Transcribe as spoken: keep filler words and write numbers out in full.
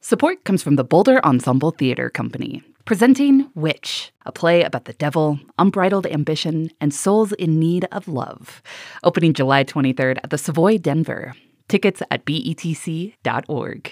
Support comes from the Boulder Ensemble Theater Company, presenting Witch, a play about the devil, unbridled ambition, and souls in need of love. Opening July twenty-third at the Savoy Denver. Tickets at B E T C dot org.